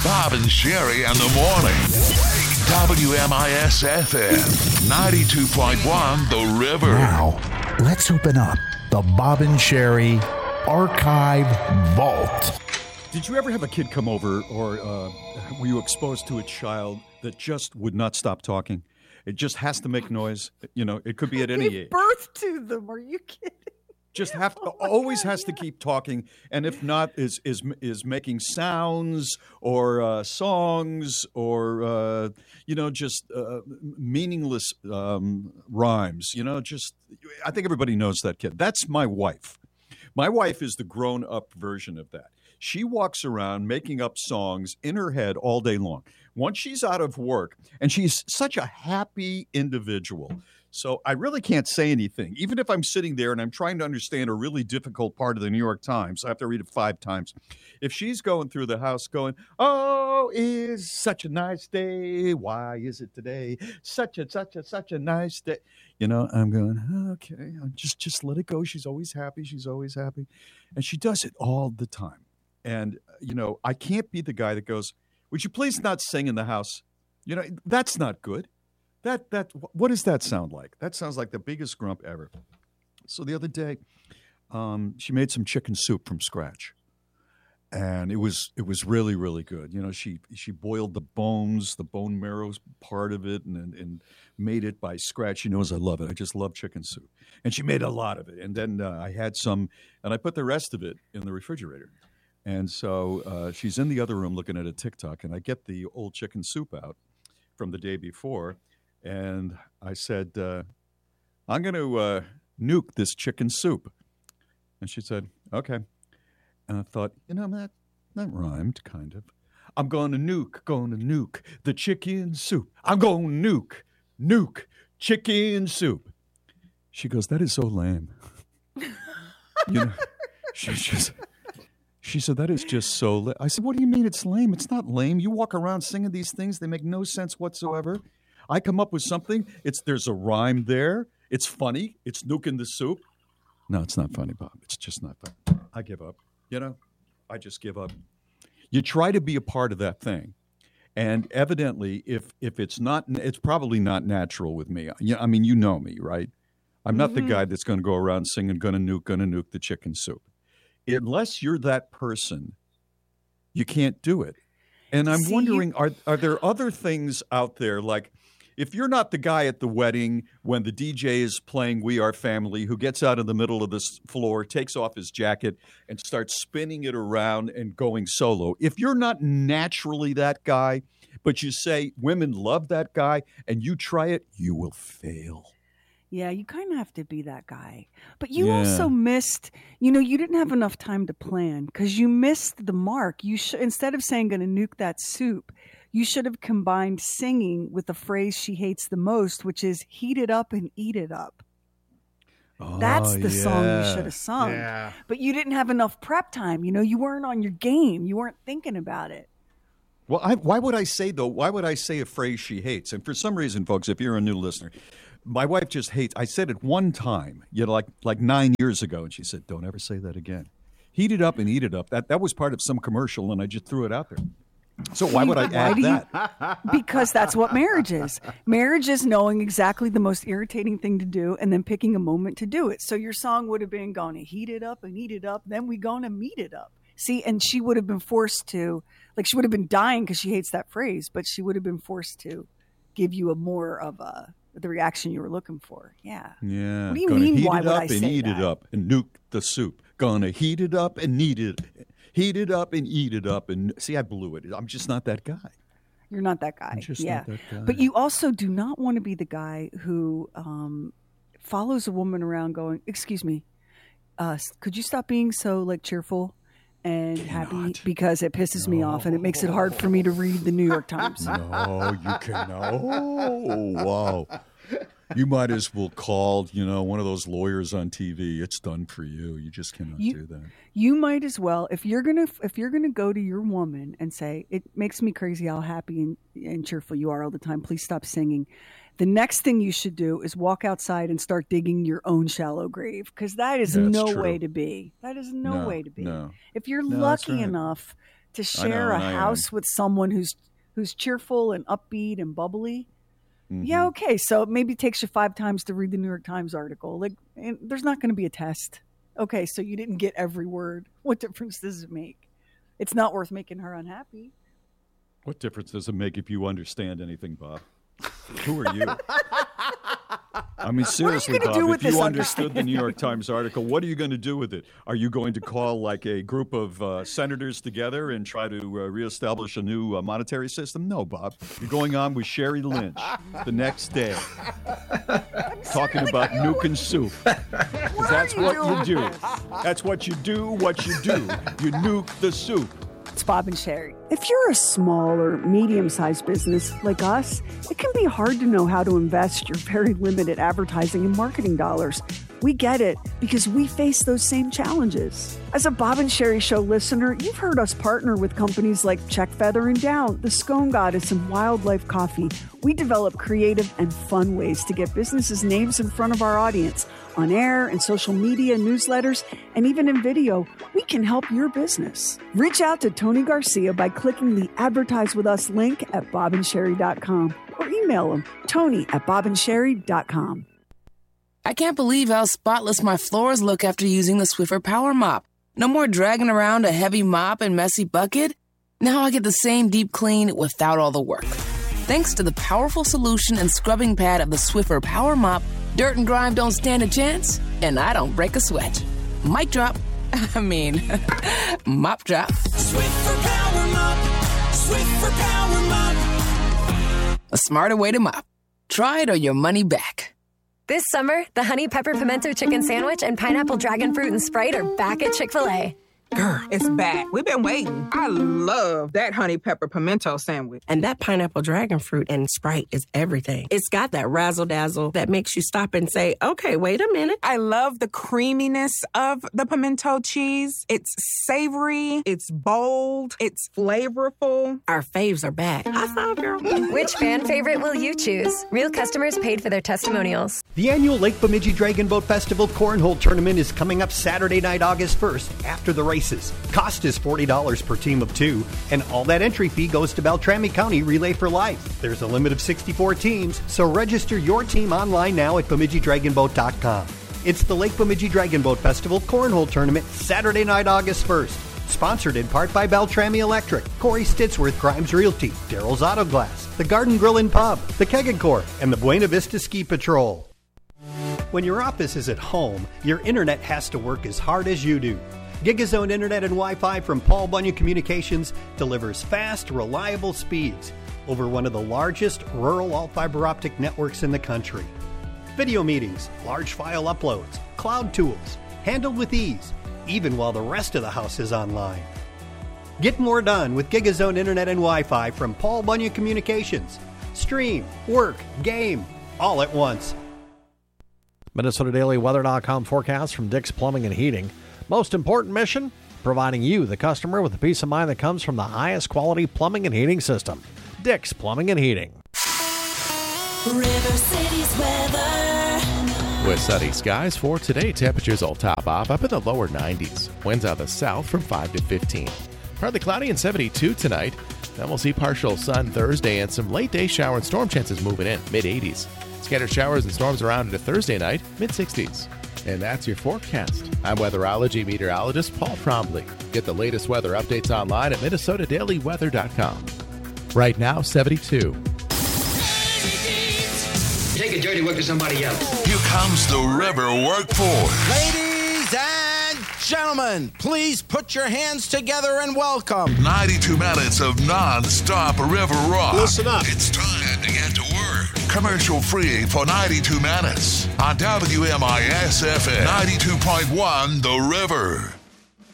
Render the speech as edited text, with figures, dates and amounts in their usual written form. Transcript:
Bob and Sherry in the morning. WMIS-FM, 92.1 The River. Now, let's open up the Bob and Sherry Archive Vault. Did you ever have a kid come over, or were you exposed to a child that just would not stop talking? It just has to make noise. You know, it could be at any age. Birth to them. Are you kidding? Just always has to keep talking, and if not, is making sounds or songs or just meaningless rhymes. You know, just I think everybody knows that kid. That's my wife. My wife is the grown-up version of that. She walks around making up songs in her head all day long. Once she's out of work, and she's such a happy individual. So I really can't say anything. Even if I'm sitting there and I'm trying to understand a really difficult part of the New York Times, I have to read it 5 times. If she's going through the house going, "Oh, is such a nice day. Why is it today? Such a nice day." You know, I'm going, okay, just let it go. She's always happy. She's always happy. And she does it all the time. And, I can't be the guy that goes, "Would you please not sing in the house?" That's not good. What does that sound like? That sounds like the biggest grump ever. So the other day, she made some chicken soup from scratch, and it was really, really good. She boiled the bones, the bone marrow part of it, and made it by scratch. She knows I love it. I just love chicken soup, and she made a lot of it. And then I had some, and I put the rest of it in the refrigerator. And so she's in the other room looking at a TikTok, and I get the old chicken soup out from the day before. And I said, I'm going to nuke this chicken soup. And she said, okay. And I thought, that rhymed kind of. I'm going to nuke the chicken soup. I'm going to nuke chicken soup. She goes, that is so lame. She said, that is just so lame. I said, what do you mean it's lame? It's not lame. You walk around singing these things. They make no sense whatsoever. I come up with something. There's a rhyme there. It's funny. It's nuking the soup. No, it's not funny, Bob. It's just not funny. I give up. I just give up. You try to be a part of that thing. And evidently, if it's not, it's probably not natural with me. I mean, you know me, right? I'm not the guy that's going to go around singing, gonna nuke the chicken soup. Unless you're that person, you can't do it. And I'm wondering, are there other things out there, like if you're not the guy at the wedding when the DJ is playing We Are Family, who gets out in the middle of this floor, takes off his jacket, and starts spinning it around and going solo. If you're not naturally that guy, but you say women love that guy, and you try it, you will fail. Yeah, you kind of have to be that guy. But you also missed, you didn't have enough time to plan because you missed the mark. You should, instead of saying going to nuke that soup, you should have combined singing with the phrase she hates the most, which is heat it up and eat it up. Oh, that's the song you should have sung. Yeah. But you didn't have enough prep time. You weren't on your game. You weren't thinking about it. Well, why would I say a phrase she hates? And for some reason, folks, if you're a new listener, my wife just hates. I said it one time, like 9 years ago, and she said, "Don't ever say that again." Heat it up and eat it up. That was part of some commercial, and I just threw it out there. So why would I add that? Because that's what marriage is. Marriage is knowing exactly the most irritating thing to do and then picking a moment to do it. So your song would have been going to heat it up and eat it up. Then we going to meet it up. See, and she would have been forced to, she would have been dying because she hates that phrase, but she would have been forced to give you the reaction you were looking for. Yeah. Yeah. What do you mean? Why would I say that? Heat it up and eat it up and nuke the soup. Gonna heat it up and eat it. Heat it up and eat it up. And see, I blew it. I'm just not that guy. You're not that guy. I'm just not that guy. But you also do not want to be the guy who follows a woman around going, "Excuse me, could you stop being so cheerful and happy because it pisses me off and it makes it hard for me to read the New York Times." No, you cannot. Oh, wow. You might as well call, one of those lawyers on TV. It's done for you. You just cannot do that. You might as well, if you're gonna go to your woman and say, "It makes me crazy how happy and cheerful you are all the time. Please stop singing." The next thing you should do is walk outside and start digging your own shallow grave, because that is no way to be. That is no way to be. No. If you're lucky enough to share a house with someone who's cheerful and upbeat and bubbly. Mm-hmm. Yeah, okay. So it maybe takes you 5 times to read the New York Times article. Like, and there's not going to be a test. Okay, so you didn't get every word. What difference does it make? It's not worth making her unhappy. What difference does it make if you understand anything, Bob? Who are you? I mean, seriously, Bob, if you understood the New York Times article, what are you going to do with it? Are you going to call like a group of senators together and try to reestablish a new monetary system? No, Bob. You're going on with Sherry Lynch the next day, talking about nuking soup. Because that's what you do. That's what you do, You nuke the soup. It's Bob and Sherry. If you're a small or medium-sized business like us, it can be hard to know how to invest your very limited advertising and marketing dollars. We get it because we face those same challenges. As a Bob and Sherry Show listener, you've heard us partner with companies like Check Feather and Down, The Scone Goddess, and Wildlife Coffee. We develop creative and fun ways to get businesses' names in front of our audience. On air, in social media, newsletters, and even in video, we can help your business. Reach out to Tony Garcia by clicking the Advertise With Us link at bobandsherry.com or email him, tony@bobandsherry.com. I can't believe how spotless my floors look after using the Swiffer Power Mop. No more dragging around a heavy mop and messy bucket. Now I get the same deep clean without all the work. Thanks to the powerful solution and scrubbing pad of the Swiffer Power Mop, dirt and grime don't stand a chance, and I don't break a sweat. Mic drop. Mop drop. Swiffer Power Mop. Swiffer Power Mop. A smarter way to mop. Try it or your money back. This summer, the Honey Pepper Pimento Chicken Sandwich and Pineapple Dragon Fruit and Sprite are back at Chick-fil-A. Girl, it's back. We've been waiting. I love that Honey Pepper Pimento Sandwich. And that Pineapple Dragon Fruit and Sprite is everything. It's got that razzle-dazzle that makes you stop and say, okay, wait a minute. I love the creaminess of the pimento cheese. It's savory. It's bold. It's flavorful. Our faves are back. High five, girl. Which fan favorite will you choose? Real customers paid for their testimonials. The annual Lake Bemidji Dragon Boat Festival Cornhole Tournament is coming up Saturday night, August 1st, after the races. Cost is $40 per team of 2, and all that entry fee goes to Beltrami County Relay for Life. There's a limit of 64 teams, so register your team online now at BemidjiDragonBoat.com. It's the Lake Bemidji Dragon Boat Festival Cornhole Tournament, Saturday night, August 1st. Sponsored in part by Beltrami Electric, Corey Stitsworth Grimes Realty, Daryl's Auto Glass, the Garden Grill and Pub, the Keggin Corps, and the Buena Vista Ski Patrol. When your office is at home, your internet has to work as hard as you do. GigaZone Internet and Wi-Fi from Paul Bunyan Communications delivers fast, reliable speeds over one of the largest rural all-fiber optic networks in the country. Video meetings, large file uploads, cloud tools, handled with ease, even while the rest of the house is online. Get more done with GigaZone Internet and Wi-Fi from Paul Bunyan Communications. Stream, work, game, all at once. MinnesotaDailyWeather.com forecast from Dick's Plumbing and Heating. Most important mission, providing you, the customer, with the peace of mind that comes from the highest quality plumbing and heating system. Dick's Plumbing and Heating. River City's weather. With sunny skies for today, temperatures will top off up in the lower 90s. Winds out of the south from 5 to 15. Partly cloudy and 72 tonight. Then we'll see partial sun Thursday and some late day shower and storm chances moving in, mid-80s. Scattered showers and storms around into Thursday night, mid-60s. And that's your forecast. I'm weatherology meteorologist Paul Trombley. Get the latest weather updates online at MinnesotaDailyWeather.com. Right now, 72. Take a dirty work to somebody else. Here comes the river workforce. Ladies and gentlemen, please put your hands together and welcome 92 minutes of non-stop river rock. Listen up. It's time to get to work. Commercial free for 92 minutes on WMIS FM 92.1 The River.